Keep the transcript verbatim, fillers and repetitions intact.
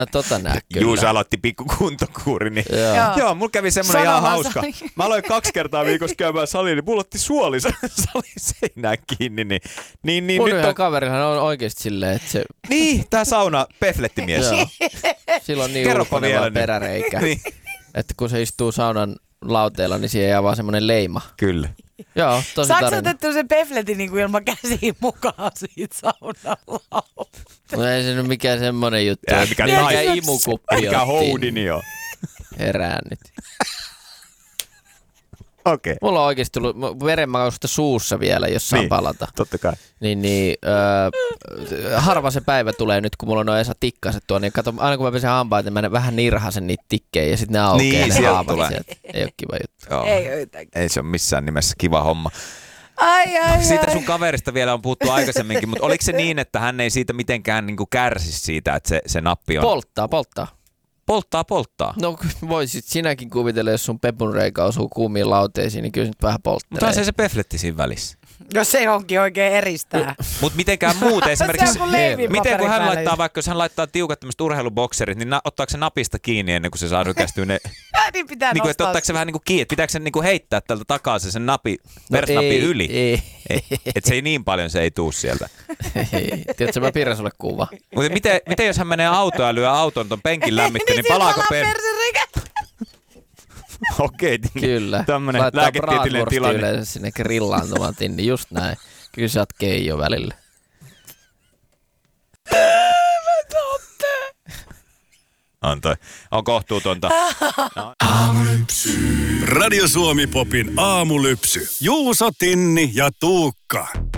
Mä tota näe kyllä. Juuso aloitti pikku kuntokuuri, niin Joo. joo, joo mulla kävi semmoinen ihan Sanoma hauska. sali. Mä aloin kaksi kertaa viikossa käymään saliin, niin mulla otti suoli salin seinään kiinni, niin, niin, niin Mun nyt yhden on... kaverihan on oikeesti silleen, että se... Niin, tää sauna peflettimies. Joo. Sillä on niin Kerropa ulkoneva vielä, niin. peräreikä, Niin. että kun se istuu saunan lauteella, niin siihen jää vaan semmonen leima. Kyllä. Joo, tosi Saatko tarina. otettu sen pefletin niin kuin ilman käsiä mukaan siitä saunalauta? No ei se nyt mikään semmonen juttu. Jää, että mikä mikä nais- imukuppi Mikä ottiin. Houdini on. Herään nyt. Okei. Okay. Mulla on oikeesti tullut verenmakausta suussa vielä, jos saan Niin, palata. totta kai. Niin, niin öö, harva se päivä tulee nyt, kun mulla on noin Esa tikkaset tuo, niin kato, aina kun mä pesen hampaat, niin mä vähän nirhasen niitä tikkejä ja sitten ne aukeaa Niin, ne sieltä haavat tulee. sieltä. Ei ole kiva juttu. Joo. Ei yhtään. Ei se ole missään nimessä kiva homma. Ai, ai, Siitä ai. sun kaverista vielä on puhuttu aikaisemminkin, mutta oliko se niin, että hän ei siitä mitenkään niin kuin kärsi siitä, että se, se nappi on... Polttaa, polttaa. Polttaa, polttaa. No voisit sinäkin kuvitella, jos sun pepunreikä osuu kuumiin lauteisiin, niin kyllä se nyt vähän polttelee. Mutta on se se pefletti siinä välissä. Jos se onkin oikein eristää. Mutta mitenkään muuten esimerkiksi... Se on kuin leivinpaperi Miten kun hän päälle. laittaa, vaikka jos hän laittaa tiukat tämmöiset urheilubokserit, niin na, ottaako se napista kiinni ennen kuin se saa rykästyä ne... niin pitää niin kuin, että nostaa. ottaako se vähän niin kuin kiinni, että pitääkö se niin kuin heittää tältä takaa se sen napi, No versnappi ei, yli? Ei, Että se ei niin paljon, se ei tuu sieltä. ei. Tiedätkö, mä piirrän sulle kuva. Mutta miten, miten jos hän menee autoon ja lyö auton ton penkin lämmitteen, niin siinä palaako palaa per... perserikä. Okei, Kyllä. tämmönen Laittaa lääketieteellinen bratwurstia tilanne. yleensä sinne grillaantumaan, niin just näin. Kyllä sä oot keijo välillä. On toi. On kohtuutonta. Radio Suomi Popin aamulypsy. Juuso, Tinni ja Tuukka.